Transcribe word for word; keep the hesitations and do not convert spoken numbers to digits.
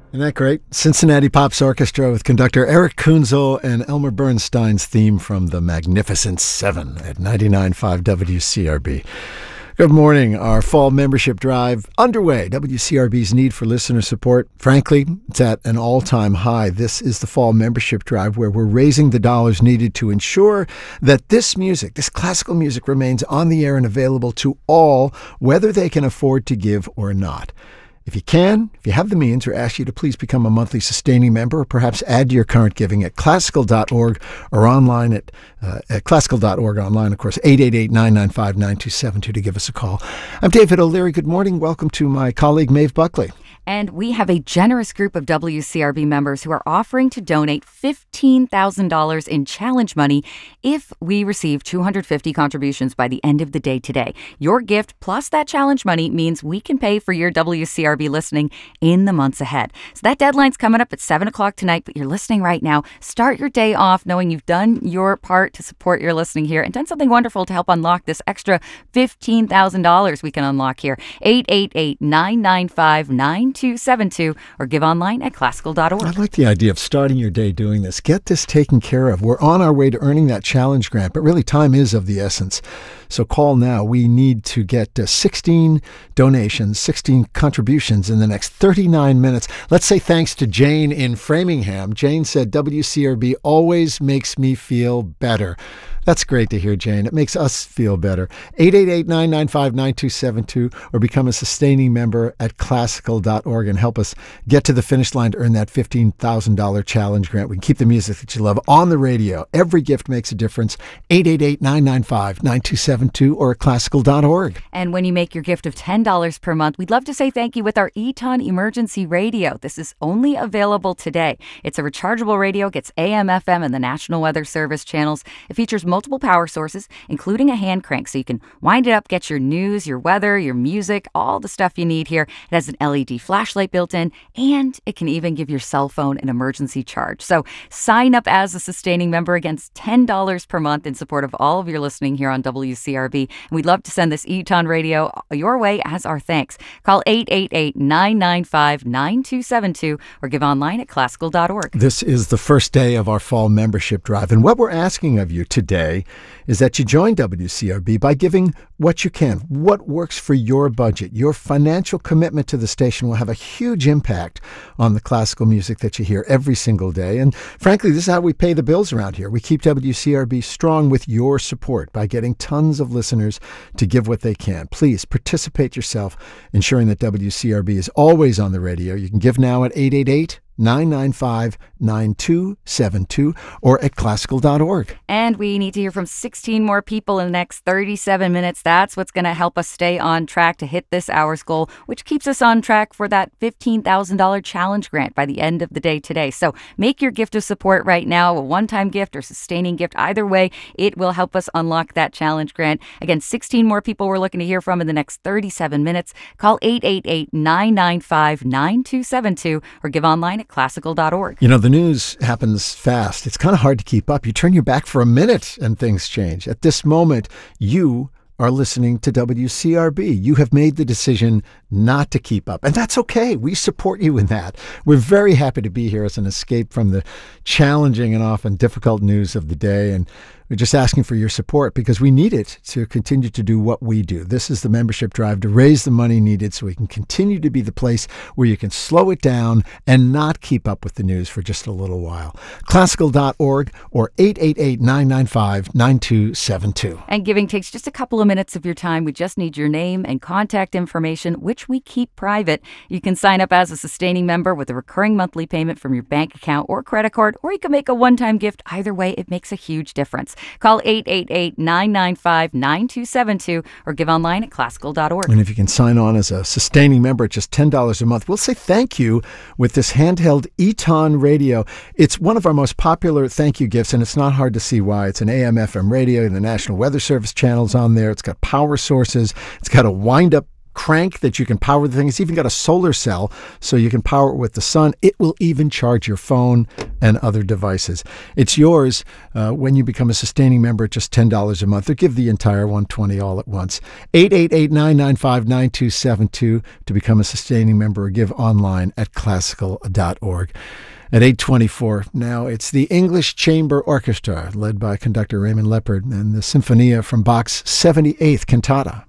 Isn't that great? Cincinnati Pops Orchestra with conductor Eric Kunzel and Elmer Bernstein's theme from The Magnificent Seven at ninety-nine point five W C R B. Good morning. Our fall membership drive underway. W C R B's need for listener support, frankly, it's at an all-time high. This is the fall membership drive where we're raising the dollars needed to ensure that this music, this classical music, remains on the air and available to all, whether they can afford to give or not. If you can, if you have the means, we ask you to please become a monthly sustaining member or perhaps add to your current giving at classical dot org or online at, uh, at classical dot org online, of course, eight eight eight, nine nine five, nine two seven two to give us a call. I'm David O'Leary. Good morning. Welcome to my colleague, Maeve Buckley. And we have a generous group of W C R B members who are offering to donate fifteen thousand dollars in challenge money if we receive two hundred fifty contributions by the end of the day today. Your gift plus that challenge money means we can pay for your W C R B listening in the months ahead. So that deadline's coming up at seven o'clock tonight, but you're listening right now. Start your day off knowing you've done your part to support your listening here and done something wonderful to help unlock this extra fifteen thousand dollars we can unlock here. eight eight eight, nine nine five, nine two seven two or give online at classical dot org. I like the idea of starting your day doing this. Get this taken care of. We're on our way to earning that challenge grant, but really time is of the essence. So call now. We need to get uh, sixteen donations, sixteen contributions in the next thirty-nine minutes. Let's say thanks to Jane in Framingham. Jane said, W C R B always makes me feel better. That's great to hear, Jane. It makes us feel better. eight eight eight, nine nine five, nine two seven two or become a sustaining member at classical dot org and help us get to the finish line to earn that fifteen thousand dollars challenge grant. We can keep the music that you love on the radio. Every gift makes a difference. eight eight eight, nine nine five, nine two seven two or at classical dot org. And when you make your gift of ten dollars per month, we'd love to say thank you with our Eton Emergency Radio. This is only available today. It's a rechargeable radio, gets A M, F M, and the National Weather Service channels. It features multiple power sources, including a hand crank, so you can wind it up, get your news, your weather, your music, all the stuff you need here. It has an L E D flashlight built in, and it can even give your cell phone an emergency charge. So sign up as a sustaining member against ten dollars per month in support of all of your listening here on W C R B. And we'd love to send this Eton Radio your way as our thanks. Call eight eight eight, nine nine five, nine two seven two or give online at classical dot org. This is the first day of our fall membership drive, and what we're asking of you today is that you join W C R B by giving what you can, what works for your budget. Your financial commitment to the station will have a huge impact on the classical music that you hear every single day. And frankly, this is how we pay the bills around here. We keep W C R B strong with your support by getting tons of listeners to give what they can. Please participate yourself, ensuring that W C R B is always on the radio. You can give now at eight eight eight, nine nine five, nine two seven two or at classical dot org. And we need to hear from sixteen more people in the next thirty-seven minutes. That's what's going to help us stay on track to hit this hour's goal, which keeps us on track for that fifteen thousand dollars challenge grant by the end of the day today. So make your gift of support right now, a one-time gift or sustaining gift. Either way, it will help us unlock that challenge grant. Again, sixteen more people we're looking to hear from in the next thirty-seven minutes. Call eight eight eight, nine nine five, nine two seven two or give online at classical dot org. You know, the news happens fast. It's kind of hard to keep up. You turn your back for a minute and things change. At this moment, you are listening to W C R B. You have made the decision not to keep up, and that's okay. We support you in that. We're very happy to be here as an escape from the challenging and often difficult news of the day, and we're just asking for your support because we need it to continue to do what we do. This is the membership drive to raise the money needed so we can continue to be the place where you can slow it down and not keep up with the news for just a little while. classical dot org or eight eight eight, nine nine five, nine two seven two. And giving takes just a couple of minutes of your time. We just need your name and contact information, which we keep private. You can sign up as a sustaining member with a recurring monthly payment from your bank account or credit card, or you can make a one-time gift. Either way, it makes a huge difference. Call eight eight eight, nine nine five, nine two seven two or give online at classical dot org. And if you can sign on as a sustaining member at just ten dollars a month, we'll say thank you with this handheld Eton radio. It's one of our most popular thank you gifts, and it's not hard to see why. It's an A M F M radio, and the National Weather Service channels on there. It's got power sources. It's got a wind-up crank that you can power the thing. It's even got a solar cell so you can power it with the sun. It will even charge your phone. and other devices. It's yours uh, when you become a sustaining member at just ten dollars a month, or give the entire one hundred twenty dollars all at once. eight eight eight, nine nine five, nine two seven two to become a sustaining member, or give online at classical dot org. At eight twenty-four now, it's the English Chamber Orchestra, led by conductor Raymond Leppard, and the Sinfonia from Bach's seventy-eighth Cantata.